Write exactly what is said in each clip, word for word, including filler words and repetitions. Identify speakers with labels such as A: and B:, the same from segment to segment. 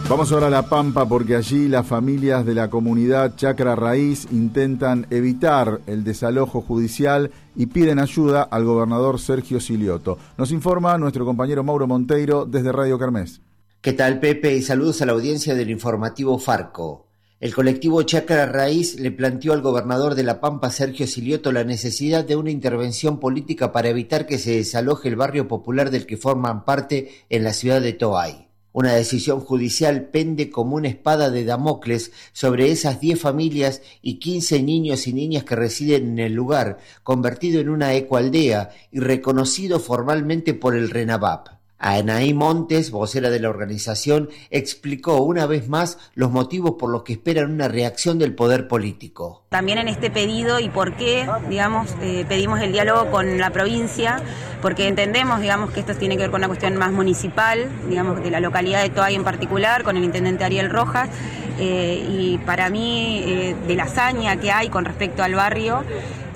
A: Vamos ahora a La Pampa porque allí las familias de la comunidad Chacra Raíz intentan evitar el desalojo judicial y piden ayuda al gobernador Sergio Silioto. Nos informa nuestro compañero Mauro Monteiro desde Radio Kermés.
B: ¿Qué tal, Pepe? Y saludos a la audiencia del informativo Farco. El colectivo Chacra Raíz le planteó al gobernador de La Pampa, Sergio Silioto, la necesidad de una intervención política para evitar que se desaloje el barrio popular del que forman parte en la ciudad de Toay. Una decisión judicial pende como una espada de Damocles sobre esas diez familias y quince niños y niñas que residen en el lugar, convertido en una ecoaldea y reconocido formalmente por el RENAVAP. Anaí Montes, vocera de la organización, explicó una vez más los motivos por los que esperan una reacción del poder político.
C: También en este pedido y por qué, digamos, eh, pedimos el diálogo con la provincia, porque entendemos, digamos, que esto tiene que ver con una cuestión más municipal, digamos, de la localidad de Toay en particular, con el intendente Ariel Rojas, eh, y para mí, eh, de la hazaña que hay con respecto al barrio.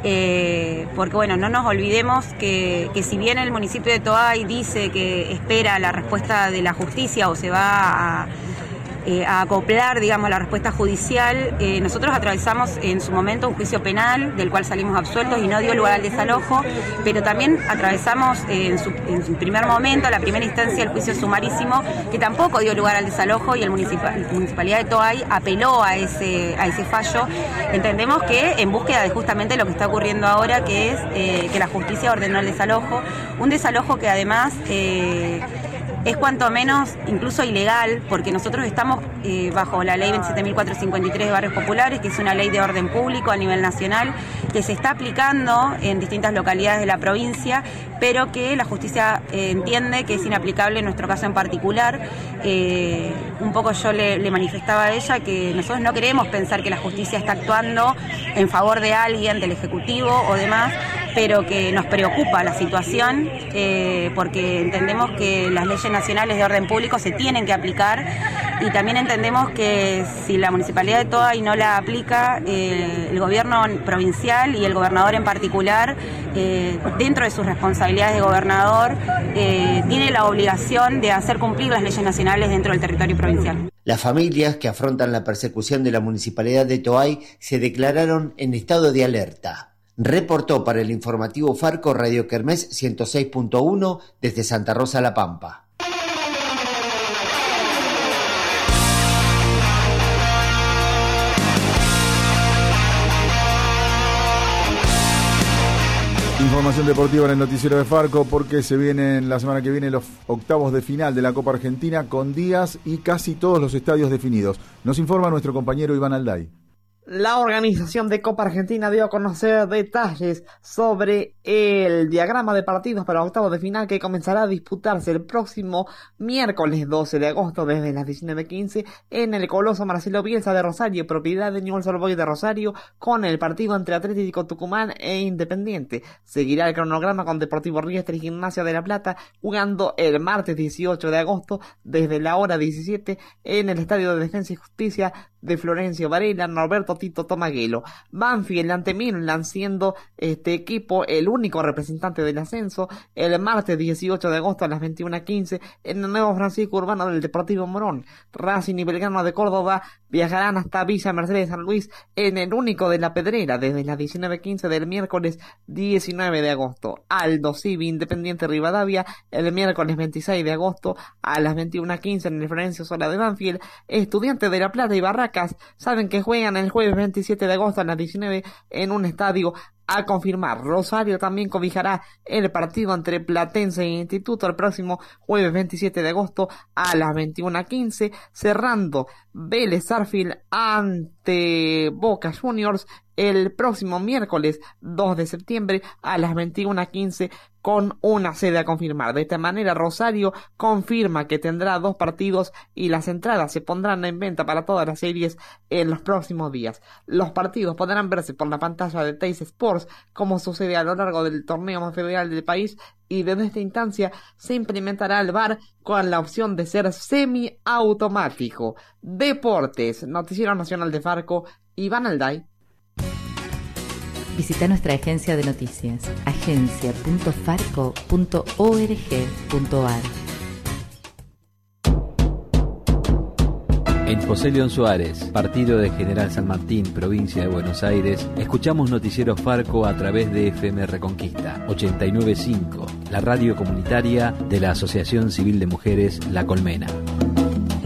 C: Eh, porque bueno, no nos olvidemos que, que si bien el municipio de Toay dice que espera la respuesta de la justicia o se va a, eh, a acoplar, digamos, la respuesta judicial, eh, nosotros atravesamos en su momento un juicio penal del cual salimos absueltos y no dio lugar al desalojo, pero también atravesamos eh, en, su, en su primer momento, la primera instancia, el juicio sumarísimo, que tampoco dio lugar al desalojo y el municipal, la Municipalidad de Toay apeló a ese, a ese fallo. Entendemos que en búsqueda de justamente lo que está ocurriendo ahora, que es eh, que la justicia ordenó el desalojo, un desalojo que además eh, es cuanto menos incluso ilegal, porque nosotros estamos eh, bajo la ley veintisiete mil cuatrocientos cincuenta y tres de barrios populares, que es una ley de orden público a nivel nacional, que se está aplicando en distintas localidades de la provincia, pero que la justicia eh, entiende que es inaplicable en nuestro caso en particular. Eh, un poco yo le, le manifestaba a ella que nosotros no queremos pensar que la justicia está actuando en favor de alguien, del Ejecutivo o demás, pero que nos preocupa la situación, eh, porque entendemos que las leyes nacionales de orden público se tienen que aplicar y también entendemos que si la Municipalidad de Toay no la aplica, eh, el gobierno provincial y el gobernador en particular, eh, dentro de sus responsabilidades de gobernador, eh, tiene la obligación de hacer cumplir las leyes nacionales dentro del territorio provincial.
B: Las familias que afrontan la persecución de la Municipalidad de Toay se declararon en estado de alerta. Reportó para el informativo Farco Radio Kermés ciento seis punto uno desde Santa Rosa, La Pampa.
A: Información deportiva en el noticiero de Farco porque se vienen la semana que viene los octavos de final de la Copa Argentina con días y casi todos los estadios definidos. Nos informa nuestro compañero Iván Alday.
D: La organización de Copa Argentina dio a conocer detalles sobre el diagrama de partidos para octavos de final que comenzará a disputarse el próximo miércoles doce de agosto desde las diecinueve quince en el Coloso Marcelo Bielsa de Rosario, propiedad de Newell's Old Boys de Rosario, con el partido entre Atlético Tucumán e Independiente. Seguirá el cronograma con Deportivo Riestra y Gimnasia de La Plata jugando el martes dieciocho de agosto desde la hora diecisiete en el Estadio de Defensa y Justicia de Florencio Varela, Norberto Tito Tomaguelo. Banfield ante Midland siendo este equipo el único representante del ascenso el martes dieciocho de agosto a las veintiuna quince en el Nuevo Francisco Urbano del Deportivo Morón. Racing y Belgrano de Córdoba viajarán hasta Villa Mercedes San Luis en el único de La Pedrera desde las diecinueve quince del miércoles diecinueve de agosto. Aldo Civi Independiente Rivadavia el miércoles veintiséis de agosto a las veintiuna quince en el Florencio Sola de Banfield. Estudiantes de La Plata y Barracas saben que juegan el jueves veintisiete de agosto a las diecinueve en un estadio a confirmar. Rosario también cobijará el partido entre Platense e Instituto el próximo jueves veintisiete de agosto a las veintiuna quince, cerrando Vélez Sarsfield ante Boca Juniors el próximo miércoles dos de septiembre a las veintiuna quince con una sede a confirmar. De esta manera Rosario confirma que tendrá dos partidos y las entradas se pondrán en venta para todas las series en los próximos días. Los partidos podrán verse por la pantalla de Teis Sports como sucede a lo largo del torneo más federal del país, y desde esta instancia se implementará el V A R con la opción de ser semiautomático. Deportes, Noticiero Nacional de Farco, Iván Alday.
E: Visita nuestra agencia de noticias, agencia punto farco punto org punto ar.
F: En José León Suárez, partido de General San Martín, provincia de Buenos Aires, escuchamos Noticiero Farco a través de F M Reconquista ochenta y nueve punto cinco, la radio comunitaria de la Asociación Civil de Mujeres La Colmena.